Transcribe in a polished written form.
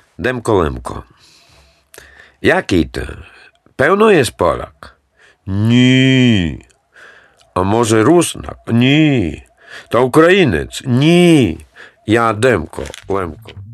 Demko Lemko. Jaký to? Pevno jest Polak? Ні. А може Руснак? Ні. Та українець? Ні. Я Демко Лемко.